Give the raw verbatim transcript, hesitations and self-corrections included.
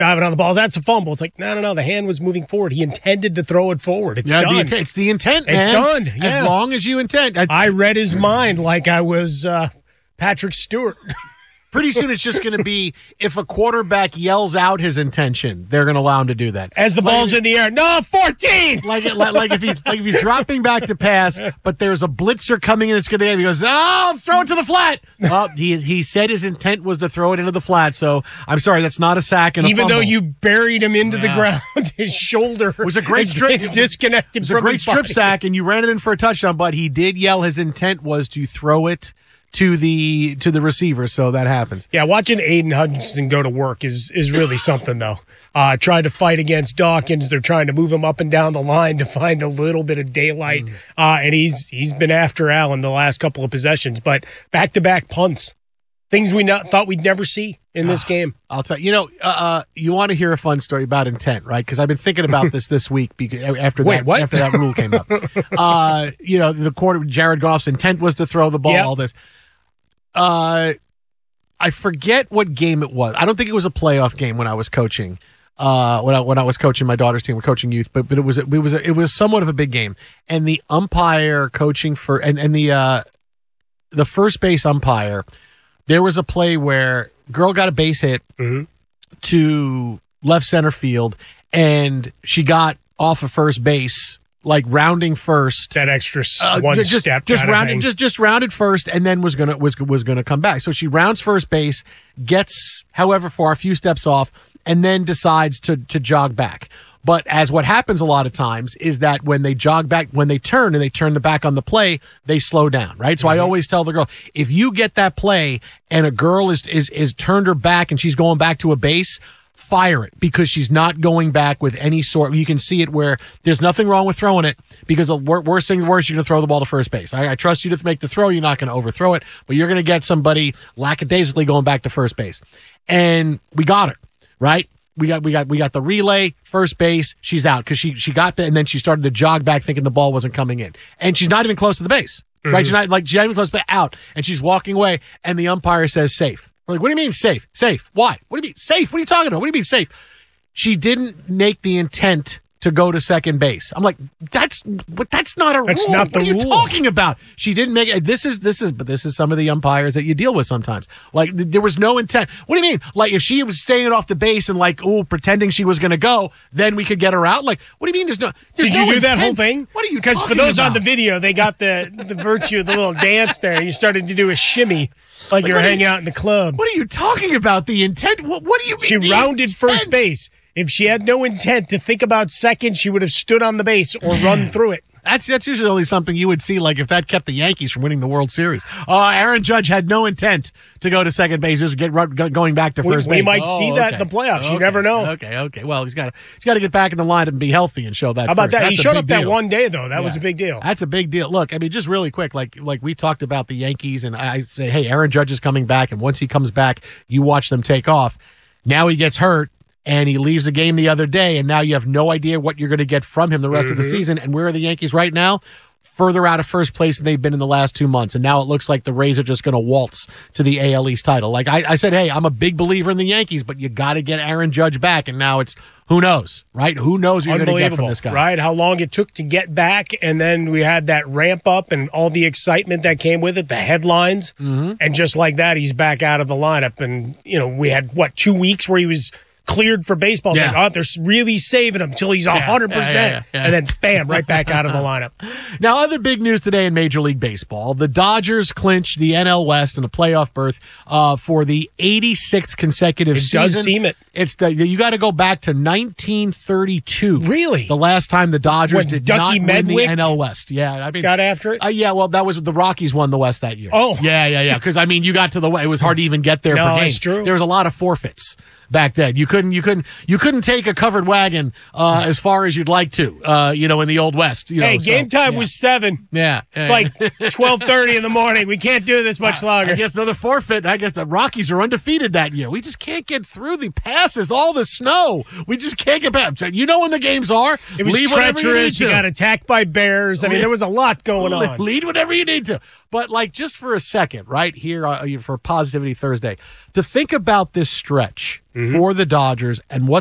Diving on the balls. That's a fumble. It's like, no, no, no. The hand was moving forward. He intended to throw it forward. It's yeah, done. The intent, it's the intent, man. It's done. Yeah. As long as you intend. I, I read his mind like I was uh, Patrick Stewart. Pretty soon it's just going to be if a quarterback yells out his intention, they're going to allow him to do that. As the like, ball's in the air. No, fourteen! Like, like, like, if he's, like if he's dropping back to pass, but there's a blitzer coming in, it's going to he goes, oh, throw it to the flat. Well, he, he said his intent was to throw it into the flat, so I'm sorry, that's not a sack and a Even fumble. though you buried him into Yeah. the ground, his shoulder it was a great strip, disconnected It was a from great his strip body. sack, and you ran it in for a touchdown, but he did yell his intent was to throw it to the to the receiver, so that happens. Yeah, watching Aiden Hutchinson go to work is is really something, though. Uh, tried to fight against Dawkins. They're trying to move him up and down the line to find a little bit of daylight, mm. uh, and he's he's been after Allen the last couple of possessions. But back-to-back punts, things we not, thought we'd never see in this uh, game. I'll tell you. You know, uh, you want to hear a fun story about intent, right? Because I've been thinking about this this week because after Wait, that what? after that rule came up. uh, you know, the quarter Jared Goff's intent was to throw the ball. Yep. All this. Uh, I forget what game it was. I don't think it was a playoff game when I was coaching. Uh, when I when I was coaching my daughter's team, we're coaching youth, but but it was it was it was somewhat of a big game, and the umpire coaching for and and the uh, the first base umpire, there was a play where girl got a base hit mm-hmm. to left center field, and she got off of first base. Like rounding first, that extra uh, one just, step, just rounded, hang. just just rounded first, and then was gonna was was gonna come back. So she rounds first base, gets however far, a few steps off, and then decides to to jog back. But as what happens a lot of times is that when they jog back, when they turn and they turn the back on the play, they slow down, right? So mm-hmm. I always tell the girl, if you get that play and a girl is is is turned her back and she's going back to a base, fire it, because she's not going back with any sort. You can see it where there's nothing wrong with throwing it, because the wor- worst thing, the worst, you're going to throw the ball to first base. I, I trust you to make the throw. You're not going to overthrow it, but you're going to get somebody lackadaisically going back to first base. And we got her, right? We got we got we got the relay, first base. She's out because she she got there, and then she started to jog back, thinking the ball wasn't coming in, and she's not even close to the base, mm-hmm. right? She's not like she's not even close, but out, and she's walking away, and the umpire says safe. We're like, what do you mean safe? Safe? Why? What do you mean safe? What are you talking about? What do you mean safe? She didn't make the intent to go to second base. I'm like, that's but that's not a that's rule. Not the what are you rule. talking about? She didn't make it. This is this is but this is some of the umpires that you deal with sometimes. Like th- there was no intent. What do you mean? Like if she was staying off the base and like oh pretending she was going to go, then we could get her out. Like what do you mean? There's no. There's Did no you do intent. that whole thing? What are you? Because for those about? on the video, they got the the virtue of the little dance there. You started to do a shimmy. Like, like you're hanging you, out in the club. What are you talking about? The intent? What, what do you mean? She rounded intent? first base. If she had no intent to think about second, she would have stood on the base or run through it. That's that's usually only something you would see, like if that kept the Yankees from winning the World Series. Uh, Aaron Judge had no intent to go to second base, just get going back to first we, base. We might oh, see that okay. in the playoffs. Okay. You never know. Okay, okay. Well, he's got to he's got to get back in the lineup and be healthy and show that. How about first. that? That's he showed up deal. that one day though. That yeah. was a big deal. That's a big deal. Look, I mean, just really quick, like like we talked about the Yankees, and I say, hey, Aaron Judge is coming back, and once he comes back, you watch them take off. Now he gets hurt. And he leaves the game the other day, and now you have no idea what you're going to get from him the rest mm-hmm. of the season. And where are the Yankees right now? Further out of first place than they've been in the last two months. And now it looks like the Rays are just going to waltz to the A L East title. Like I, I said, hey, I'm a big believer in the Yankees, but you got to get Aaron Judge back. And now it's who knows, right? Who knows what you're going to get from this guy? Right? How long it took to get back, and then we had that ramp up and all the excitement that came with it, the headlines, mm-hmm. and just like that, he's back out of the lineup. And you know, we had what two weeks where he was cleared for baseball. It's yeah. like, oh, they're really saving him until he's one hundred percent. Yeah, yeah, yeah, yeah. And then, bam, right back out of the lineup. Now, other big news today in Major League Baseball. The Dodgers clinched the N L West and a playoff berth uh, for the eighty-sixth consecutive it season. It does seem it. It's the You got to go back to nineteen thirty-two. Really? The last time the Dodgers when did Ducky not win Medwick the N L West. Yeah, I mean, got after it? Uh, yeah, well, that was the Rockies won the West that year. Oh. Yeah, yeah, yeah. Because, I mean, you got to the – it was hard to even get there no, for games. It's true. There was a lot of forfeits back then. You couldn't you couldn't you couldn't take a covered wagon uh, as far as you'd like to, uh, you know, in the old West. You hey, know, game so, time yeah. was seven. Yeah. It's like twelve thirty in the morning. We can't do this much longer. I guess another forfeit. I guess the Rockies are undefeated that year. We just can't get through the passes, all the snow. We just can't get past. You know when the games are. It was Leave treacherous. You, you got attacked by bears. I mean, there was a lot going on. Lead whatever you need to. But like just for a second, right here uh, for Positivity Thursday, to think about this stretch mm-hmm. for the Dodgers and what